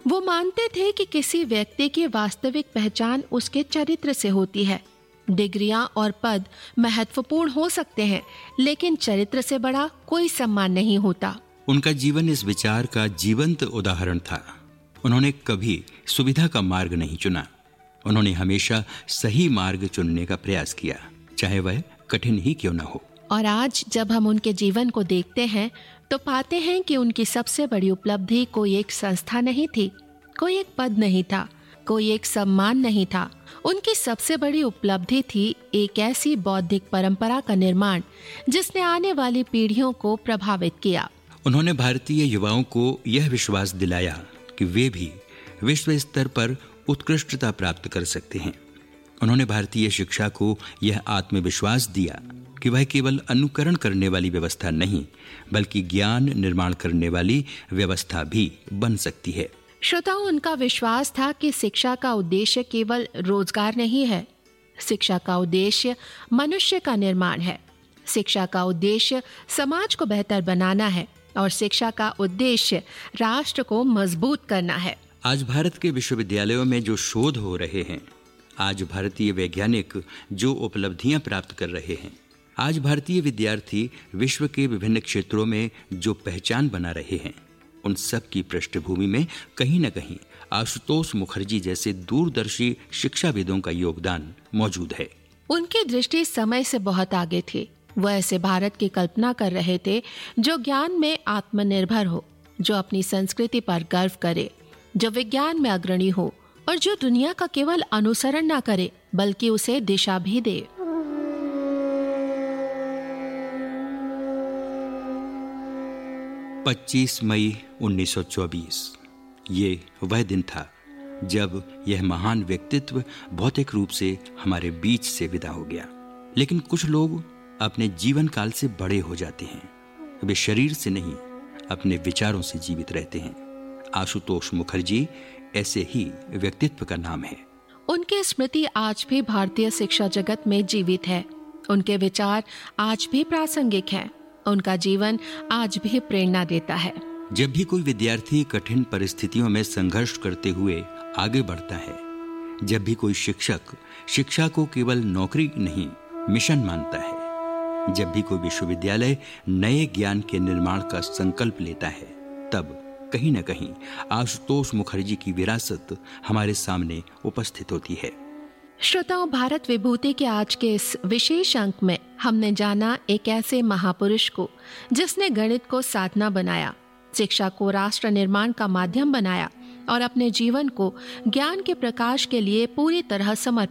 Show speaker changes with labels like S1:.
S1: वो मानते थे कि किसी व्यक्ति की वास्तविक पहचान उसके चरित्र से होती है। डिग्रियां और पद महत्वपूर्ण हो सकते हैं, लेकिन चरित्र से बड़ा कोई सम्मान नहीं होता।
S2: उनका जीवन इस विचार का जीवंत उदाहरण था। उन्होंने कभी सुविधा का मार्ग नहीं चुना। उन्होंने हमेशा सही मार्ग चुनने का प्रयास किया, चाहे वह कठिन ही क्यों न हो।
S1: और आज जब हम उनके जीवन को देखते हैं तो पाते हैं कि उनकी सबसे बड़ी उपलब्धि कोई एक संस्था नहीं थी, कोई एक पद नहीं था, कोई एक सम्मान नहीं था। उनकी सबसे बड़ी उपलब्धि थी एक ऐसी बौद्धिक परंपरा का निर्माण जिसने आने वाली पीढ़ियों को प्रभावित किया।
S2: उन्होंने भारतीय युवाओं को यह विश्वास दिलाया कि वे भी विश्व स्तर पर उत्कृष्टता प्राप्त कर सकते हैं। उन्होंने भारतीय शिक्षा को यह आत्मविश्वास दिया कि वह केवल अनुकरण करने वाली व्यवस्था नहीं, बल्कि ज्ञान निर्माण करने वाली व्यवस्था भी बन सकती है।
S1: श्रोताओं, उनका विश्वास था कि शिक्षा का उद्देश्य केवल रोजगार नहीं है। शिक्षा का उद्देश्य मनुष्य का निर्माण है। शिक्षा का उद्देश्य समाज को बेहतर बनाना है और शिक्षा का उद्देश्य राष्ट्र को मजबूत करना है।
S2: आज भारत के विश्वविद्यालयों में जो शोध हो रहे हैं, आज भारतीय वैज्ञानिक जो उपलब्धियां प्राप्त कर रहे हैं, आज भारतीय विद्यार्थी विश्व के विभिन्न क्षेत्रों में जो पहचान बना रहे हैं, उन सब की पृष्ठभूमि में कहीं न कहीं आशुतोष मुखर्जी जैसे दूरदर्शी शिक्षाविदों का योगदान मौजूद है।
S1: उनकी दृष्टि समय से बहुत आगे थी। वो ऐसे भारत की कल्पना कर रहे थे जो ज्ञान में आत्मनिर्भर हो, जो अपनी संस्कृति पर गर्व करे, जो विज्ञान में अग्रणी हो और जो दुनिया का केवल अनुसरण ना करे बल्कि उसे दिशा भी दे।
S2: पच्चीस मई 1924 ये वह दिन था जब यह महान व्यक्तित्व भौतिक रूप से हमारे बीच से विदा हो गया। लेकिन कुछ लोग अपने जीवन काल से बड़े हो जाते हैं। वे शरीर से नहीं, अपने विचारों से जीवित रहते हैं। आशुतोष मुखर्जी ऐसे ही व्यक्तित्व का नाम है।
S1: उनकी स्मृति आज भी भारतीय शिक्षा जगत में जीवित है। उनके विचार आज भी प्रासंगिक हैं। उनका जीवन आज भी प्रेरणा देता है।
S2: जब भी कोई विद्यार्थी कठिन परिस्थितियों में संघर्ष करते हुए आगे बढ़ता है, जब भी कोई शिक्षक शिक्षा को केवल नौकरी नहीं मिशन मानता है, जब भी कोई विश्वविद्यालय नए ज्ञान के निर्माण का संकल्प लेता है, तब कहीं न कहीं आशुतोष मुखर्जी की विरासत हमारे सामने उपस्थित होती है।
S1: श्रोताओं, भारत विभूति के आज के इस विशेष अंक में हमने जाना एक ऐसे महापुरुष को जिसने गणित को साधना बनाया, शिक्षा को राष्ट्र निर्माण का माध्यम बनाया और अपने जीवन को ज्ञान के प्रकाश के लिए पूरी तरह समर्पित